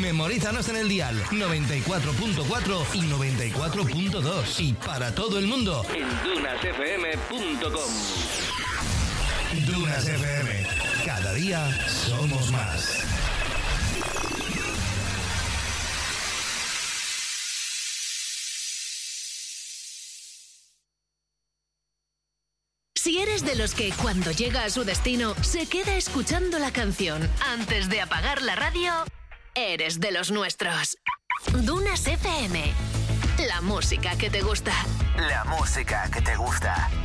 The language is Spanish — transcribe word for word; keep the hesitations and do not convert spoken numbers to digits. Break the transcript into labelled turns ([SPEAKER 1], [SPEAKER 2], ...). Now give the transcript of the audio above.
[SPEAKER 1] Memorízanos en el dial noventa y cuatro punto cuatro y noventa y cuatro punto dos. Y para todo el mundo en dunas f m punto com. Dunas F M. Cada día somos más.
[SPEAKER 2] Si eres de los que cuando llega a su destino se queda escuchando la canción antes de apagar la radio, eres de los nuestros. Dunas F M. La música que te gusta.
[SPEAKER 3] La música que te gusta.